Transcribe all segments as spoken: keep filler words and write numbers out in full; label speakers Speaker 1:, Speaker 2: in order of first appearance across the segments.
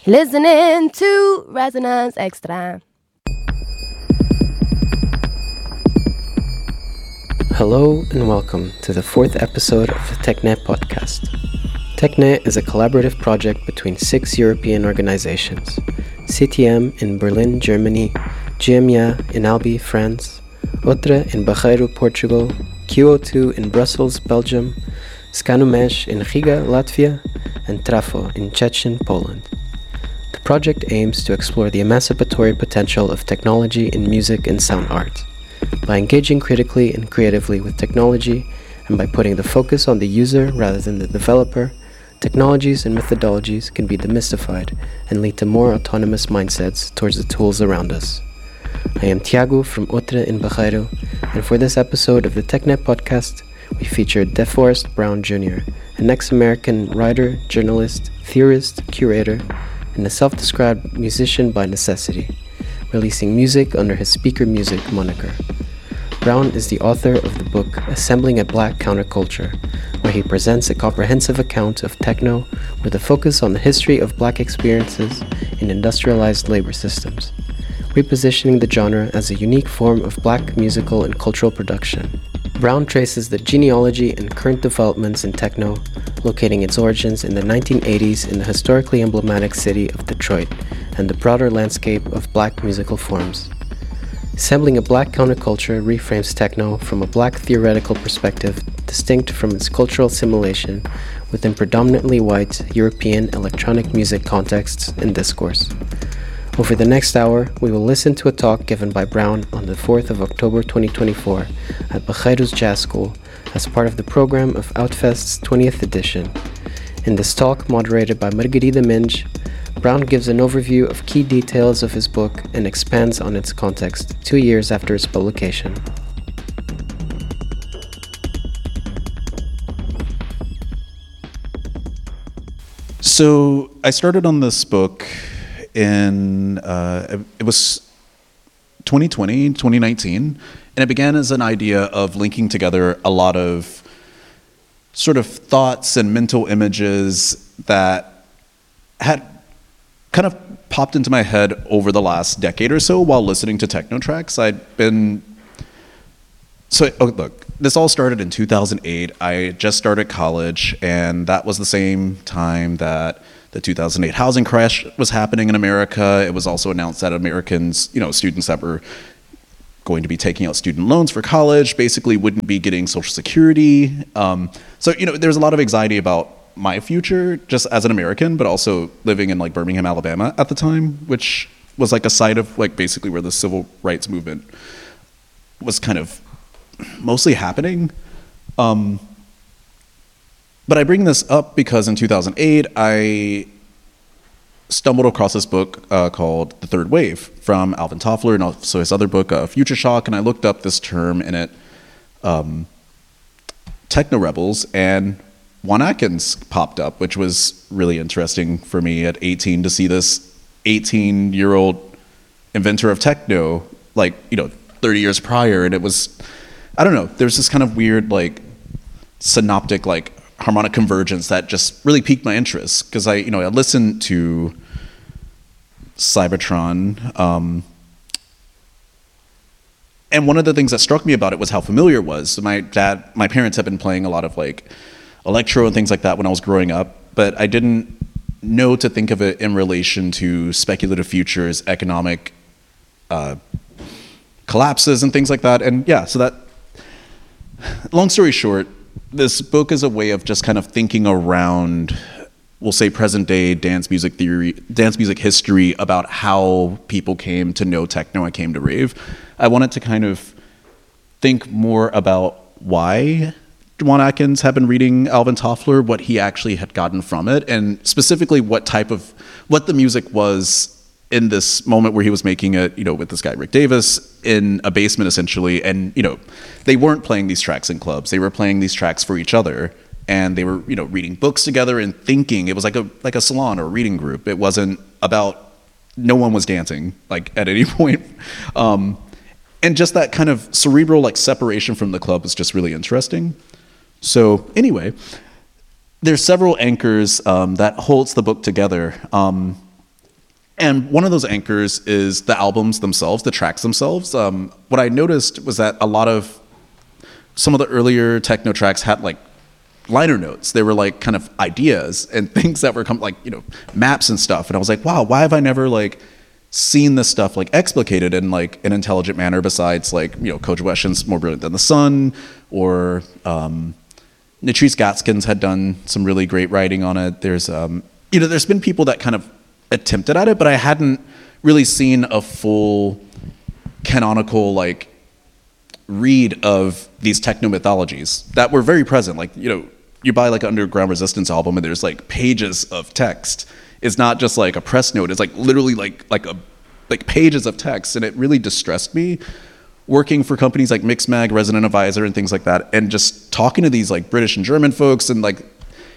Speaker 1: Listening to Resonance Extra.
Speaker 2: Hello and welcome to the fourth episode of the TechNet podcast. TechNet is a collaborative project between six European organizations: C T M in Berlin, Germany, G M Y A in Albi, France, Outra in Bajeiro, Portugal, Q O two in Brussels, Belgium, Scanumesh in Riga, Latvia, and Trafo in Szczecin, Poland. The project aims to explore the emancipatory potential of technology in music and sound art. By engaging critically and creatively with technology, and by putting the focus on the user rather than the developer, technologies and methodologies can be demystified and lead to more autonomous mindsets towards the tools around us. I am Tiago from Outra in Bajeiro, and for this episode of the TechNet podcast, we featured DeForest Brown Junior, an ex-American writer, journalist, theorist, curator, and a self-described musician by necessity, releasing music under his Speaker Music moniker. Brown is the author of the book Assembling a Black Counterculture, where he presents a comprehensive account of techno with a focus on the history of black experiences in industrialized labor systems, repositioning the genre as a unique form of black musical and cultural production. Brown traces the genealogy and current developments in techno, locating its origins in the nineteen eighties in the historically emblematic city of Detroit and the broader landscape of black musical forms. Assembling a Black Counterculture reframes techno from a black theoretical perspective distinct from its cultural assimilation within predominantly white European electronic music contexts and discourse. Over the next hour, we will listen to a talk given by Brown on the fourth of October twenty twenty-four at Bajeiro's Jazz School as part of the program of Outfest's twentieth edition. In this talk, moderated by Margarida Minge, Brown gives an overview of key details of his book and expands on its context two years after its publication.
Speaker 3: So I started on this book in, uh, it was twenty twenty, twenty nineteen, and it began as an idea of linking together a lot of sort of thoughts and mental images that had kind of popped into my head over the last decade or so while listening to techno tracks. I'd been, so oh, look, this all started in two thousand eight. I just started college, and that was the same time that the two thousand eight housing crash was happening in America. It was also announced that Americans, you know, students that were going to be taking out student loans for college basically wouldn't be getting Social Security. Um, so, you know, there's a lot of anxiety about my future just as an American, but also living in like Birmingham, Alabama at the time, which was like a site of like basically where the civil rights movement was kind of mostly happening. Um, but I bring this up because in two thousand eight, I stumbled across this book uh, called The Third Wave from Alvin Toffler, and also his other book, uh, Future Shock, and I looked up this term in it, um, techno rebels, and Juan Atkins popped up, which was really interesting for me at eighteen to see this eighteen-year-old inventor of techno, like, you know, thirty years prior, and it was, I don't know, there's this kind of weird, like, synoptic, like, harmonic convergence that just really piqued my interest, because I, you know, I listened to Cybertron, um, and one of the things that struck me about it was how familiar it was. So my dad, my parents had been playing a lot of, like, electro and things like that when I was growing up, but I didn't know to think of it in relation to speculative futures, economic uh, collapses and things like that. And yeah, so that, long story short, this book is a way of just kind of thinking around, we'll say, present day dance music theory, dance music history about how people came to know techno and came to rave. I wanted to kind of think more about why Juan Atkins had been reading Alvin Toffler, what he actually had gotten from it, and specifically what type of, what the music was in this moment where he was making it, you know, with this guy, Rick Davis, in a basement essentially. And, you know, they weren't playing these tracks in clubs. They were playing these tracks for each other. And they were, you know, reading books together and thinking. It was like a, like a salon or a reading group. It wasn't about, no one was dancing, like, at any point. Um, and just that kind of cerebral, like, separation from the club was just really interesting. So anyway, there's several anchors um, that holds the book together. Um, And one of those anchors is the albums themselves, the tracks themselves. Um, what I noticed was that a lot of some of the earlier techno tracks had like liner notes. They were like kind of ideas and things that were come like, you know, maps and stuff. And I was like, wow, why have I never like seen this stuff like explicated in like an intelligent manner besides like, you know, Koji Ueshin's More Brilliant Than the Sun, or um, Natrice Gaskins had done some really great writing on it. There's, um, you know, there's been people that kind of attempted at it, but I hadn't really seen a full canonical like read of these techno mythologies that were very present. Like, you know, you buy like an Underground Resistance album and there's like pages of text. It's not just like a press note. It's like literally like like a like pages of text, and it really distressed me working for companies like Mixmag, Resident Advisor, and things like that, and just talking to these like British and German folks, and like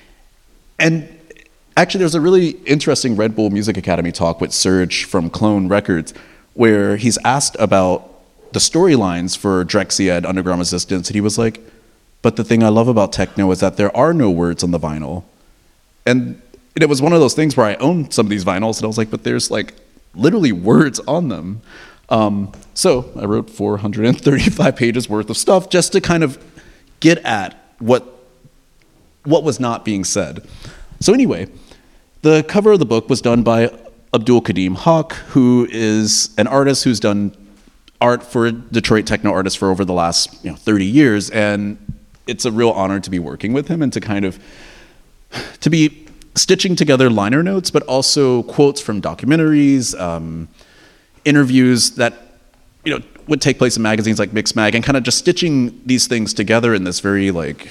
Speaker 3: and actually there's a really interesting Red Bull Music Academy talk with Serge from Clone Records where he's asked about the storylines for Drexciya and Underground Resistance, and he was like, but the thing I love about techno is that there are no words on the vinyl. And it was one of those things where I owned some of these vinyls, and I was like, but there's like literally words on them. Um, so I wrote four hundred thirty-five pages worth of stuff just to kind of get at what what was not being said. So anyway, the cover of the book was done by Abdul Kadim Haq, who is an artist who's done art for Detroit techno artists for over the last you know, thirty years, and it's a real honor to be working with him and to kind of to be stitching together liner notes, but also quotes from documentaries, um, interviews that you know would take place in magazines like Mixmag, and kind of just stitching these things together in this very like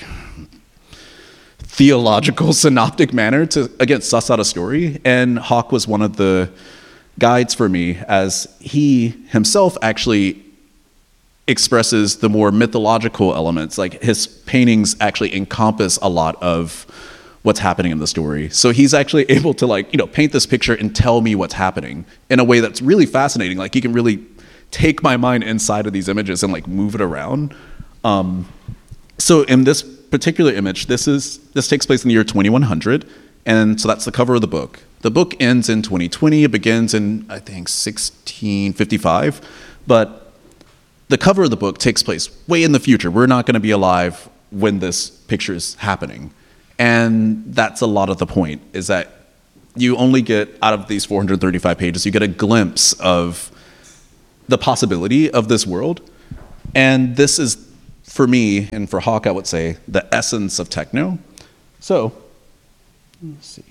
Speaker 3: theological, synoptic manner to again suss out a story. And Hawk was one of the guides for me, as he himself actually expresses the more mythological elements. Like his paintings actually encompass a lot of what's happening in the story. So he's actually able to like, you know, paint this picture and tell me what's happening in a way that's really fascinating. Like he can really take my mind inside of these images and like move it around. Um, so in this particular image, this is this takes place in the year twenty-one hundred, and so that's the cover of the book. The book ends in twenty twenty. It begins in, I think, sixteen fifty-five. But the cover of the book takes place way in the future. We're not going to be alive when this picture is happening. And that's a lot of the point, is that you only get, out of these four hundred thirty-five pages, you get a glimpse of the possibility of this world. And this is, for me, and for Hawk, I would say, the essence of techno. So, let's see.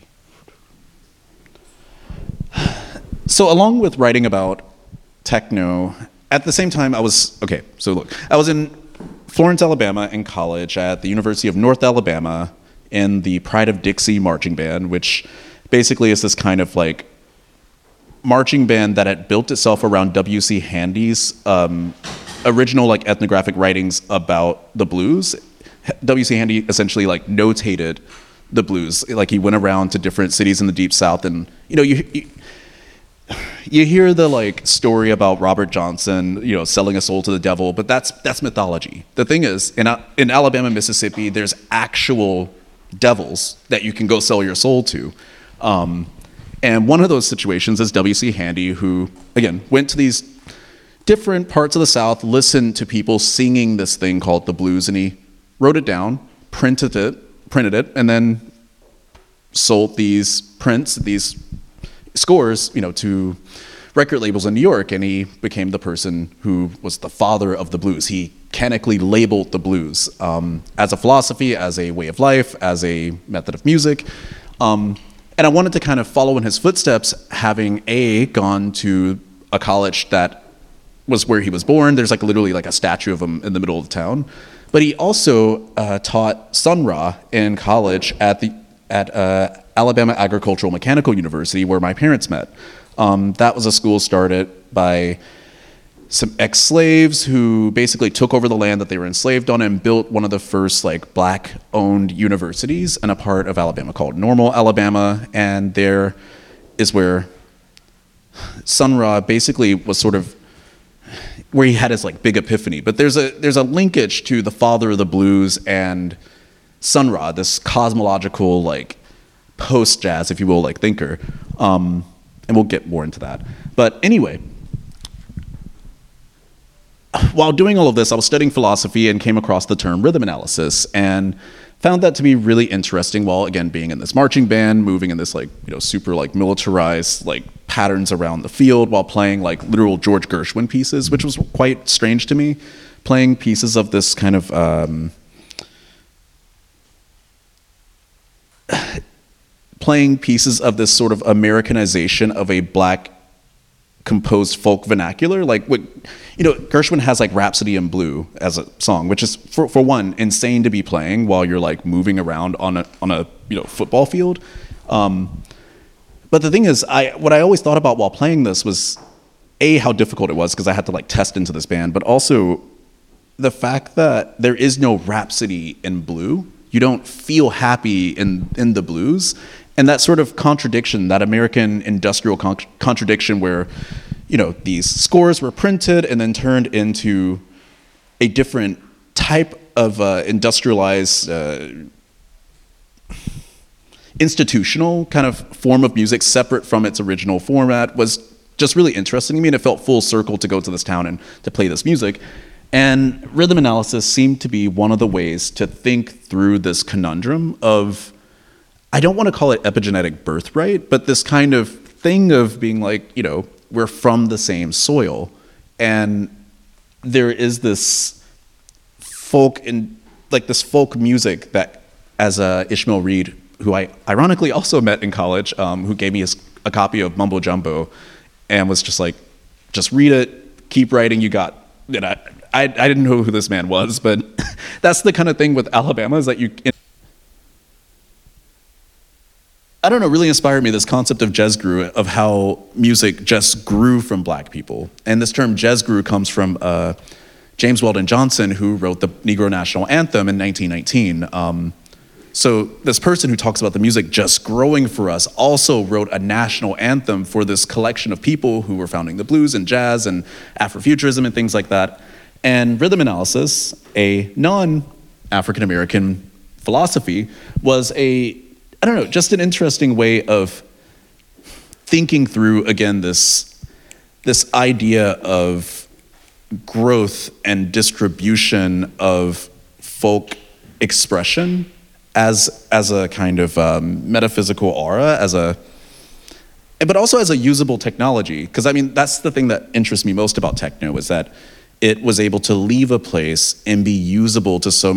Speaker 3: So along with writing about techno, at the same time I was, okay, so look, I was in Florence, Alabama in college at the University of North Alabama in the Pride of Dixie marching band, which basically is this kind of like marching band that had built itself around W C Handy's um, original like ethnographic writings about the blues. W C Handy essentially like notated the blues. Like he went around to different cities in the Deep South, and you know, you, you You hear the like story about Robert Johnson, you know, selling a soul to the devil, but that's that's mythology. The thing is, in in Alabama, Mississippi, there's actual devils that you can go sell your soul to, um, and one of those situations is W C Handy, who again went to these different parts of the South, listened to people singing this thing called the blues, and he wrote it down, printed it, printed it, and then sold these prints, these scores, you know, to record labels in New York, and he became the person who was the father of the blues. He canonically labeled the blues um, as a philosophy, as a way of life, as a method of music. Um, and I wanted to kind of follow in his footsteps, having A, gone to a college that was where he was born. There's like literally like a statue of him in the middle of the town. But he also uh, taught Sun Ra in college at the at uh, Alabama Agricultural Mechanical University, where my parents met. Um, that was a school started by some ex-slaves who basically took over the land that they were enslaved on and built one of the first like black-owned universities in a part of Alabama called Normal, Alabama. And there is where Sun Ra basically was sort of where he had his like big epiphany. But there's a there's a linkage to the father of the blues and Sun Ra, this cosmological like post-jazz, if you will, like thinker. Um, and we'll get more into that. But anyway, while doing all of this, I was studying philosophy and came across the term rhythm analysis, and found that to be really interesting while, again, being in this marching band, moving in this, like, you know, super, like, militarized, like, patterns around the field while playing, like, literal George Gershwin pieces, which was quite strange to me, playing pieces of this kind of, um, playing pieces of this sort of Americanization of a black composed folk vernacular. Like, what, you know, Gershwin has like Rhapsody in Blue as a song, which is for, for one, insane to be playing while you're like moving around on a on a you know football field. Um, but the thing is, I what I always thought about while playing this was A, how difficult it was because I had to like test into this band, but also the fact that there is no Rhapsody in Blue. You don't feel happy in in the blues. And that sort of contradiction, that American industrial con- contradiction where, you know, these scores were printed and then turned into a different type of uh, industrialized, uh, institutional kind of form of music separate from its original format was just really interesting to me, and it felt full circle to go to this town and to play this music. And rhythm analysis seemed to be one of the ways to think through this conundrum of, I don't want to call it epigenetic birthright, but this kind of thing of being like, you know, we're from the same soil. And there is this folk and like this folk music that, as uh, Ishmael Reed, who I ironically also met in college, um, who gave me a, a copy of Mumbo Jumbo and was just like, just read it, keep writing, you got, you know, I, I didn't know who this man was, but that's the kind of thing with Alabama is that you, I don't know, really inspired me, this concept of jazz grew, of how music just grew from black people. And this term jazz grew comes from uh, James Weldon Johnson, who wrote the Negro National Anthem in nineteen nineteen. Um, so this person who talks about the music just growing for us also wrote a national anthem for this collection of people who were founding the blues and jazz and Afrofuturism and things like that. And rhythm analysis, a non-African American philosophy, was a I don't know, just an interesting way of thinking through, again, this, this idea of growth and distribution of folk expression as, as a kind of um, metaphysical aura, as a, but also as a usable technology. Because, I mean, that's the thing that interests me most about techno, is that it was able to leave a place and be usable to so